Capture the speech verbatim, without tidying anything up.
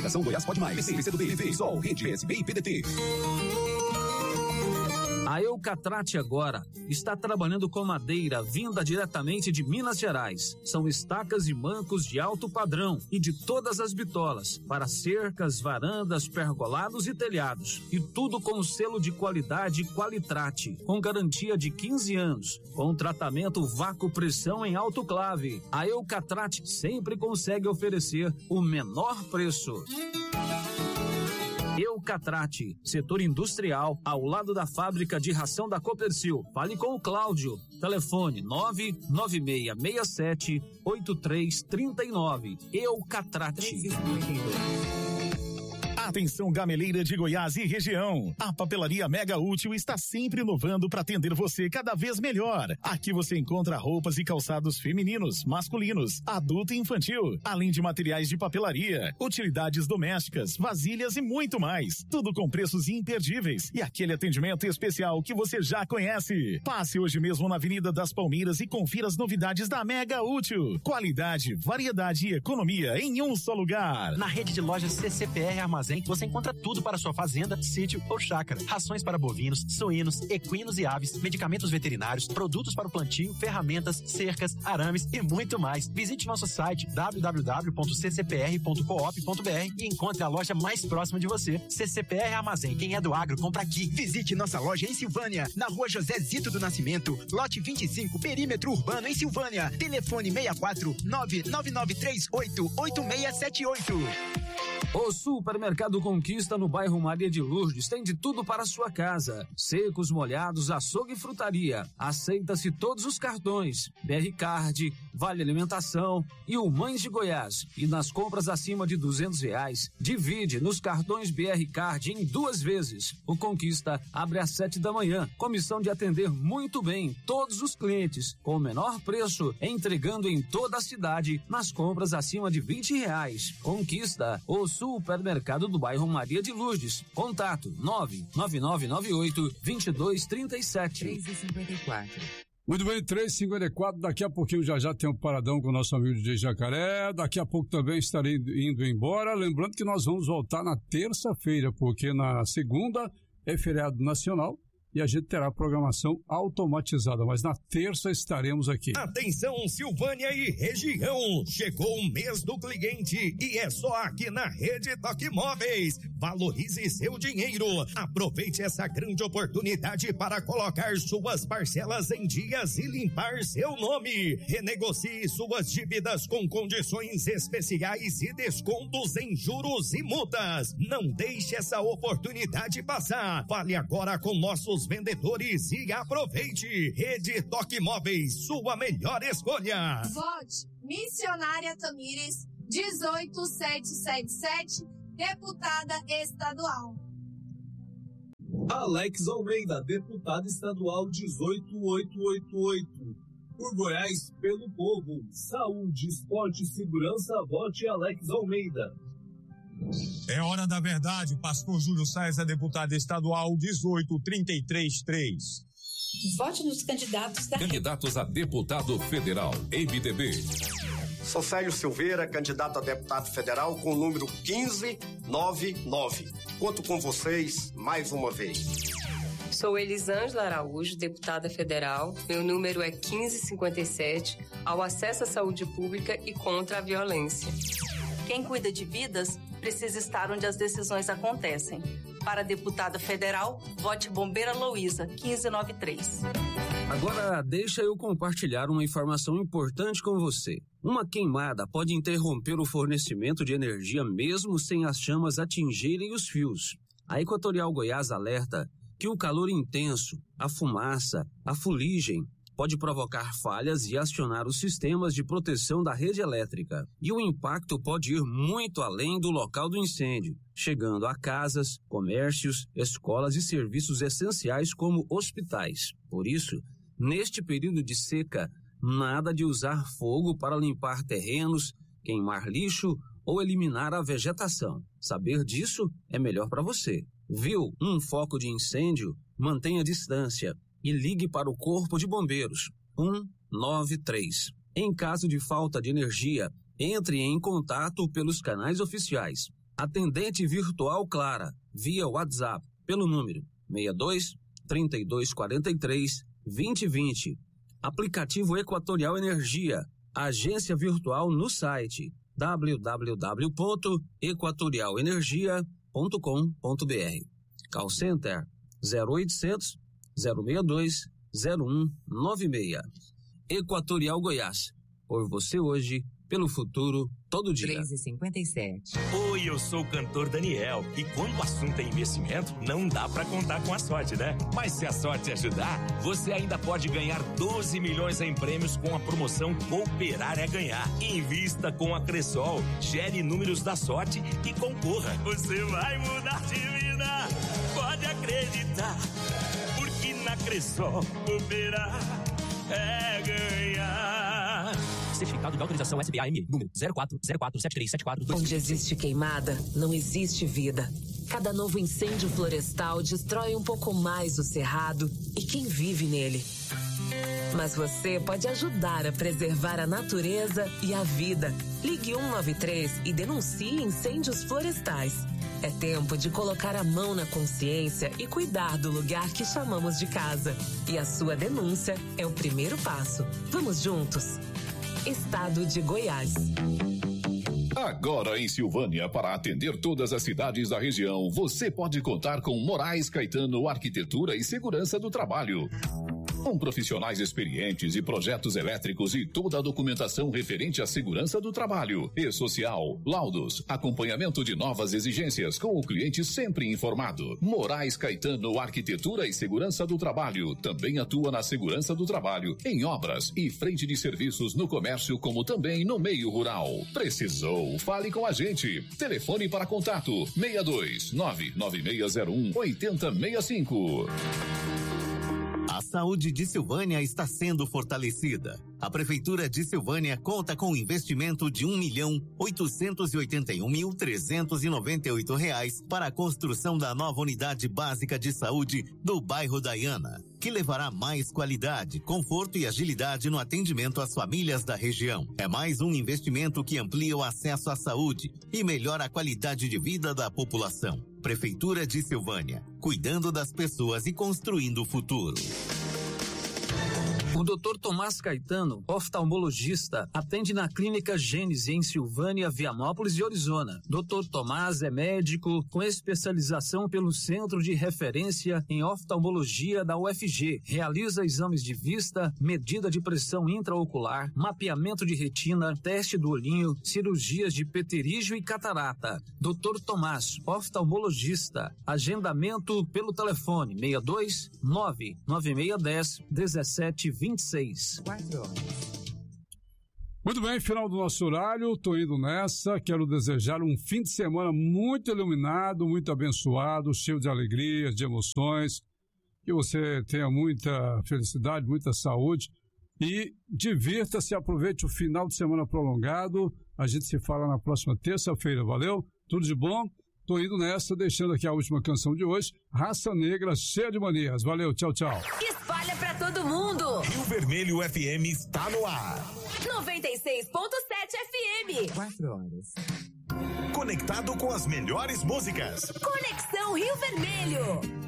Aplicação Goiás Pode Mais. P C, P C do B, Sol, Rede, P S B e P D T. A Eucatrate agora está trabalhando com madeira vinda diretamente de Minas Gerais. São estacas e mancos de alto padrão e de todas as bitolas, para cercas, varandas, pergolados e telhados. E tudo com selo de qualidade Qualitrate, com garantia de quinze anos, com tratamento vácuo pressão em autoclave. A Eucatrate sempre consegue oferecer o menor preço. Eucatrate, setor industrial, ao lado da fábrica de ração da Copercil. Fale com o Cláudio. Telefone nove nove seis seis sete oito três três nove. Eucatrate. Atenção, gameleira de Goiás e região. A Papelaria Mega Útil está sempre inovando para atender você cada vez melhor. Aqui você encontra roupas e calçados femininos, masculinos, adulto e infantil, além de materiais de papelaria, utilidades domésticas, vasilhas e muito mais. Tudo com preços imperdíveis e aquele atendimento especial que você já conhece. Passe hoje mesmo na Avenida das Palmeiras e confira as novidades da Mega Útil. Qualidade, variedade e economia em um só lugar. Na rede de lojas C C P R Armazém, você encontra tudo para sua fazenda, sítio ou chácara. Rações para bovinos, suínos, equinos e aves, medicamentos veterinários, produtos para o plantio, ferramentas, cercas, arames e muito mais. Visite nosso site w w w ponto c c p r ponto coop ponto b r e encontre a loja mais próxima de você. C C P R Armazém, quem é do agro, compra aqui. Visite nossa loja em Silvânia, na rua José Zito do Nascimento, lote vinte e cinco, perímetro urbano em Silvânia. Telefone seis quatro nove nove nove três oito oito seis sete oito. O Supermercado Conquista no bairro Maria de Lourdes tem de tudo para a sua casa. Secos, molhados, açougue e frutaria. Aceita-se todos os cartões. B R Card, Vale Alimentação e o Mães de Goiás. E nas compras acima de duzentos reais, divide nos cartões B R Card em duas vezes. O Conquista abre às sete da manhã, com missão de atender muito bem todos os clientes, com o menor preço, entregando em toda a cidade nas compras acima de vinte reais. Conquista, o Supermercado do bairro Maria de Lourdes. Contato nove nove nove nove oito dois dois três sete. três e cinquenta e quatro. Muito bem, três e cinquenta e quatro, daqui a pouquinho já já tem um paradão com o nosso amigo D J Jacaré, daqui a pouco também estarei indo embora, lembrando que nós vamos voltar na terça-feira, porque na segunda é feriado nacional e a gente terá programação automatizada, mas na terça estaremos aqui. Atenção, Silvânia e região, chegou o mês do cliente e é só aqui na Rede Toque Móveis. Valorize seu dinheiro, aproveite essa grande oportunidade para colocar suas parcelas em dias e limpar seu nome. Renegocie suas dívidas com condições especiais e descontos em juros e multas. Não deixe essa oportunidade passar. Fale agora com nossos vendedores e aproveite. Rede Toque Móveis, sua melhor escolha. Vote Missionária Tamires dezoito mil setecentos e setenta e sete, deputada estadual. Alex Almeida, deputado estadual dezoito mil oitocentos e oitenta e oito. Por Goiás, pelo povo, saúde, esporte e segurança, vote Alex Almeida. É hora da verdade, pastor Júlio César, deputado estadual dezoito mil trezentos e trinta e três. Vote nos candidatos da... Candidatos a deputado federal, M D B. Sou Célio Silveira, candidato a deputado federal com o número quinze noventa e nove. Conto com vocês mais uma vez. Sou Elisângela Araújo, deputada federal. Meu número é quinze cinquenta e sete, ao acesso à saúde pública e contra a violência. Quem cuida de vidas precisa estar onde as decisões acontecem. Para deputada federal, vote Bombeira Luísa, quinze noventa e três. Agora, deixa eu compartilhar uma informação importante com você. Uma queimada pode interromper o fornecimento de energia mesmo sem as chamas atingirem os fios. A Equatorial Goiás alerta que o calor intenso, a fumaça, a fuligem, pode provocar falhas e acionar os sistemas de proteção da rede elétrica. E o impacto pode ir muito além do local do incêndio, chegando a casas, comércios, escolas e serviços essenciais como hospitais. Por isso, neste período de seca, nada de usar fogo para limpar terrenos, queimar lixo ou eliminar a vegetação. Saber disso é melhor para você. Viu um foco de incêndio? Mantenha distância e ligue para o Corpo de Bombeiros, um nove três. Em caso de falta de energia, entre em contato pelos canais oficiais Atendente virtual Clara, via WhatsApp, pelo número seis dois, trinta e dois, quarenta e três, vinte e vinte. Aplicativo Equatorial Energia, agência virtual no site w w w ponto equatorial energia ponto com ponto b r. Call Center zero oitocentos, zero seis dois, zero um nove seis. Equatorial Goiás, por você hoje, pelo futuro, todo dia. três e cinquenta e sete. Oi, eu sou o cantor Daniel. E quando o assunto é investimento, não dá pra contar com a sorte, né? Mas se a sorte ajudar, você ainda pode ganhar doze milhões em prêmios com a promoção Cooperar é Ganhar. Invista com a Cressol, gere números da sorte e concorra. Você vai mudar de vida, pode acreditar. Porque na Cressol, cooperar é ganhar. Certificado de autorização S B A M, número zero quatro zero quatro sete três sete quatro dois. Onde existe queimada, não existe vida. Cada novo incêndio florestal destrói um pouco mais o cerrado e quem vive nele. Mas você pode ajudar a preservar a natureza e a vida. Ligue um nove três e denuncie incêndios florestais. É tempo de colocar a mão na consciência e cuidar do lugar que chamamos de casa. E a sua denúncia é o primeiro passo. Vamos juntos? Estado de Goiás. Agora em Silvânia, para atender todas as cidades da região, você pode contar com Moraes Caetano Arquitetura e Segurança do Trabalho. Com profissionais experientes e projetos elétricos e toda a documentação referente à segurança do trabalho e social, laudos, acompanhamento de novas exigências com o cliente sempre informado. Moraes Caetano Arquitetura e Segurança do Trabalho também atua na segurança do trabalho, em obras e frente de serviços no comércio, como também no meio rural. Precisou? Fale com a gente. Telefone para contato seis dois nove nove seis zero um oito zero seis cinco. A saúde de Silvânia está sendo fortalecida. A Prefeitura de Silvânia conta com um investimento de um milhão oitocentos e oitenta e um mil trezentos e noventa e oito reais para a construção da nova unidade básica de saúde do bairro Daiana, que levará mais qualidade, conforto e agilidade no atendimento às famílias da região. É mais um investimento que amplia o acesso à saúde e melhora a qualidade de vida da população. Prefeitura de Silvânia, cuidando das pessoas e construindo o futuro. O doutor Tomás Caetano, oftalmologista, atende na Clínica Gênese em Silvânia, Vianópolis e Orizona. doutor Tomás é médico com especialização pelo Centro de Referência em Oftalmologia da U F G. Realiza exames de vista, medida de pressão intraocular, mapeamento de retina, teste do olhinho, cirurgias de pterígio e catarata. doutor Tomás, oftalmologista. Agendamento pelo telefone seis dois nove nove seis um zero um sete vinte e seis. Muito bem, final do nosso horário, tô indo nessa, quero desejar um fim de semana muito iluminado, muito abençoado, cheio de alegrias, de emoções, que você tenha muita felicidade, muita saúde e divirta-se, aproveite o final de semana prolongado, a gente se fala na próxima terça-feira, valeu? Tudo de bom? Tô indo nessa, deixando aqui a última canção de hoje, Raça Negra, cheia de manias. Valeu, tchau, tchau. Espalha pra todo mundo. Rio Vermelho F M está no ar. noventa e seis ponto sete F M. Quatro horas. Conectado com as melhores músicas. Conexão Rio Vermelho.